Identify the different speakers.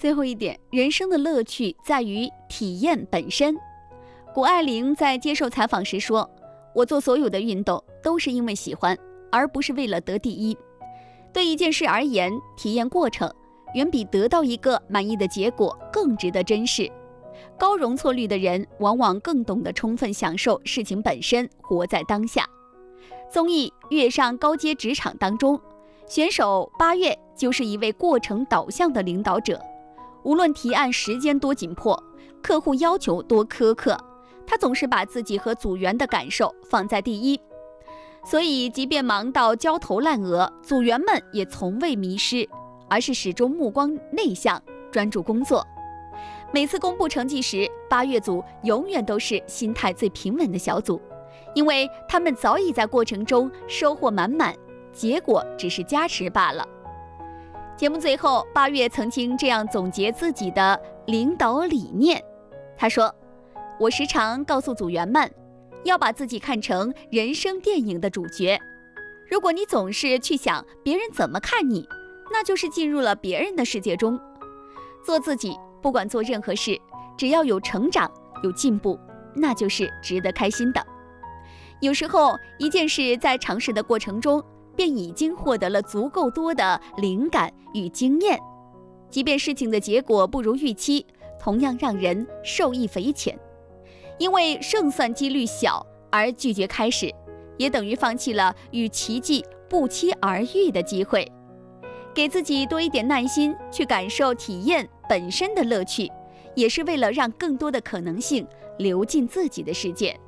Speaker 1: 最后一点，人生的乐趣在于体验本身。谷爱凌在接受采访时说，我做所有的运动都是因为喜欢，而不是为了得第一。对一件事而言，体验过程远比得到一个满意的结果更值得珍视。高容错率的人往往更懂得充分享受事情本身，活在当下。综艺《跃上高阶职场》当中，选手八月就是一位过程导向的领导者。无论提案时间多紧迫，客户要求多苛刻，他总是把自己和组员的感受放在第一。所以即便忙到焦头烂额，组员们也从未迷失，而是始终目光内向，专注工作。每次公布成绩时，八月组永远都是心态最平稳的小组，因为他们早已在过程中收获满满，结果只是加持罢了。节目最后，八月曾经这样总结自己的领导理念，他说，我时常告诉组员们，要把自己看成人生电影的主角。如果你总是去想别人怎么看你，那就是进入了别人的世界中。做自己，不管做任何事，只要有成长有进步，那就是值得开心的。有时候一件事在尝试的过程中便已经获得了足够多的灵感与经验，即便事情的结果不如预期，同样让人受益匪浅。因为胜算几率小而拒绝开始，也等于放弃了与奇迹不期而遇的机会。给自己多一点耐心，去感受体验本身的乐趣，也是为了让更多的可能性流进自己的世界。